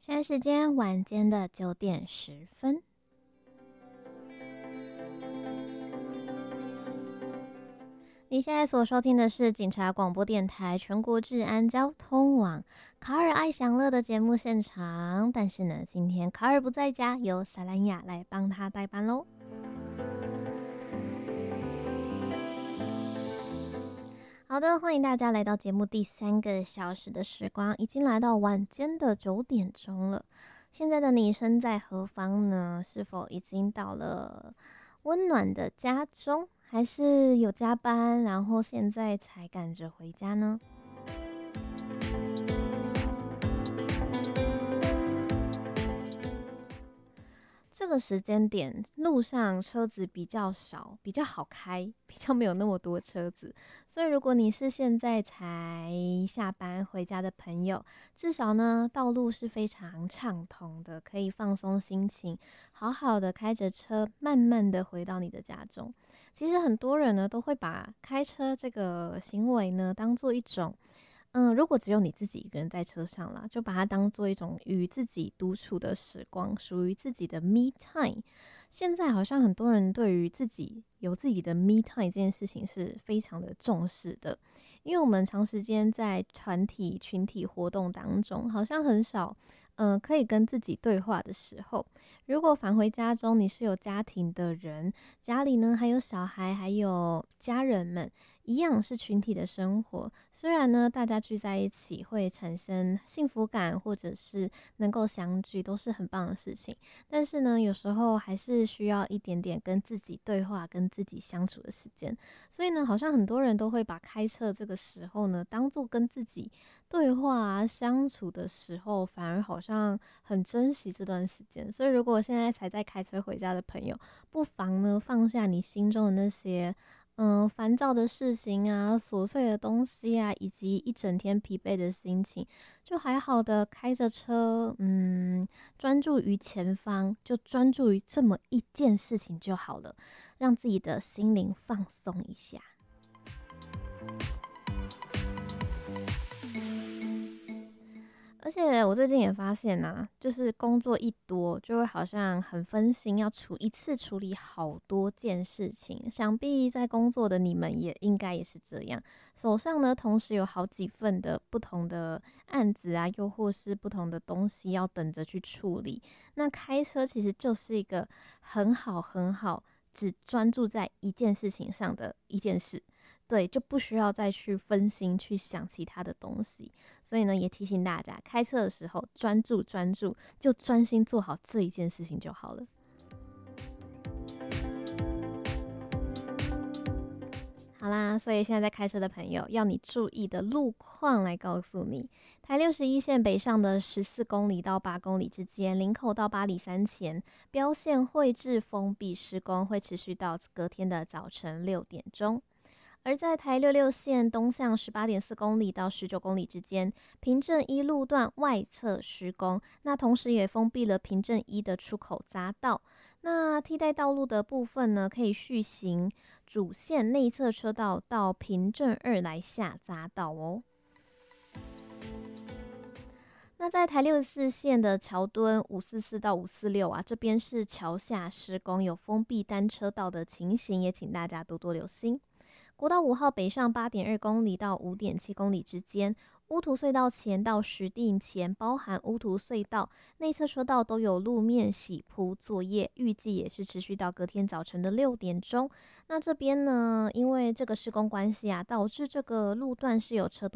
现在时间晚间的9点10分。你现在所收听的是警察广播电台全国治安交通网卡尔爱享乐的节目现场，但是呢，今天卡尔不在家，由萨兰雅来帮他代班喽。好的，欢迎大家来到节目第3个小时的时光，已经来到晚间的9点钟了。现在的你身在何方呢？是否已经到了温暖的家中，还是有加班，然后现在才赶着回家呢？这个时间点，路上车子比较少，比较好开，比较没有那么多车子。所以，如果你是现在才下班回家的朋友，至少呢，道路是非常畅通的，可以放松心情，好好的开着车，慢慢的回到你的家中。其实很多人呢，都会把开车这个行为呢，当做一种如果只有你自己一个人在车上啦，就把它当做一种与自己独处的时光，属于自己的 me time。现在好像很多人对于自己有自己的 me time 这件事情是非常的重视的，因为我们长时间在团体群体活动当中，好像很少可以跟自己对话的时候。如果返回家中，你是有家庭的人，家里呢还有小孩，还有家人们，一样是群体的生活。虽然呢，大家聚在一起会产生幸福感，或者是能够相聚，都是很棒的事情。但是呢，有时候还是需要一点点跟自己对话、跟自己相处的时间。所以呢，好像很多人都会把开车这个时候呢，当做跟自己对话啊、相处的时候，反而好像很珍惜这段时间。所以，如果现在才在开车回家的朋友，不妨呢放下你心中的那些烦躁的事情啊、琐碎的东西啊，以及一整天疲惫的心情，就还好的开着车，专注于前方，就专注于这么一件事情就好了，让自己的心灵放松一下。而且我最近也发现就是工作一多，就会好像很分心，要一次处理好多件事情。想必在工作的你们也应该也是这样，手上呢同时有好几份的不同的案子啊，又或是不同的东西要等着去处理。那开车其实就是一个很好很好，只专注在一件事情上的一件事。对，就不需要再去分心去想其他的东西。所以呢，也提醒大家，开车的时候专注，就专心做好这一件事情就好了。好啦，所以现在在开车的朋友，要你注意的路况来告诉你：台61线北上的14公里到8公里之间，林口到八里山前，标线绘制封闭施工，会持续到隔天的早晨6点钟。而在台66线东向18.4公里到19公里之间，平镇一路段外侧施工，那同时也封闭了平镇一的出口匝道。那替代道路的部分呢，可以续行主线内侧车道到平镇2来下匝道哦。那在台64线的桥墩544到546这边是桥下施工，有封闭单车道的情形，也请大家多多留心。国道5号北上8.2公里到5.7公里之间，乌涂隧道前到石碇前，包含乌涂隧道内侧车道都有路面洗铺作业，预计也是持续到隔天早晨的6点钟。那这边呢，因为这个施工关系导致这个路段是有车多